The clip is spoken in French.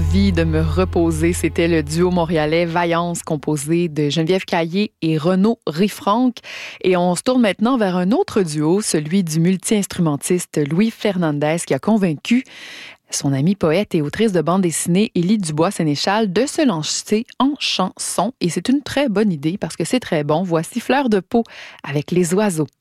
envie de me reposer. C'était le duo montréalais Vaillance, composé de Geneviève Caillé et Renaud Riffranc. Et on se tourne maintenant vers un autre duo, celui du multi-instrumentiste Louis Fernandez, qui a convaincu son amie poète et autrice de bande dessinée Élie Dubois-Sénéchal de se lancer en chanson. Et c'est une très bonne idée parce que c'est très bon. Voici Fleur de peau avec Les Oiseaux.